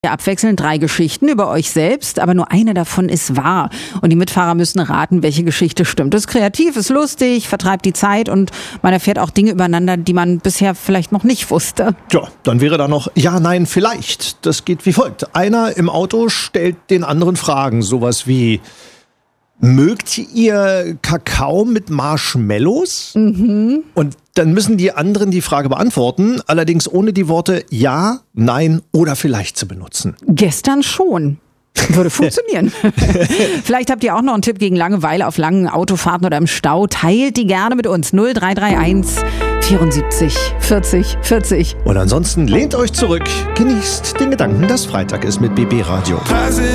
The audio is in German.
Abwechselnd 3 Geschichten über euch selbst, aber nur eine davon ist wahr. Und die Mitfahrer müssen raten, welche Geschichte stimmt. Das ist kreativ, ist lustig, vertreibt die Zeit und man erfährt auch Dinge übereinander, die man bisher vielleicht noch nicht wusste. Ja, dann wäre da noch Ja, Nein, Vielleicht. Das geht wie folgt. Einer im Auto stellt den anderen Fragen, sowas wie: Mögt ihr Kakao mit Marshmallows? Mhm. Und dann müssen die anderen die Frage beantworten, allerdings ohne die Worte Ja, Nein oder Vielleicht zu benutzen. Gestern schon. Würde funktionieren. Vielleicht habt ihr auch noch einen Tipp gegen Langeweile auf langen Autofahrten oder im Stau. Teilt die gerne mit uns. 0331 74 40 40. Und ansonsten lehnt euch zurück, genießt den Gedanken, dass Freitag ist mit BB Radio.